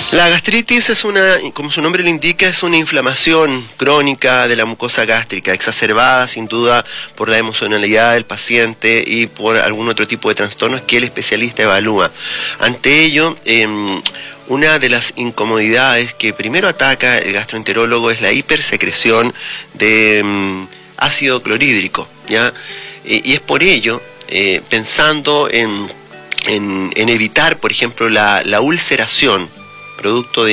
La gastritis es como su nombre lo indica, es una inflamación crónica de la mucosa gástrica, exacerbada sin duda por la emocionalidad del paciente y por algún otro tipo de trastornos que el especialista evalúa. Ante ello, una de las incomodidades que primero ataca el gastroenterólogo es la hipersecreción de ácido clorhídrico, ¿ya? Y es por ello, pensando en evitar, por ejemplo, la ulceración, producto de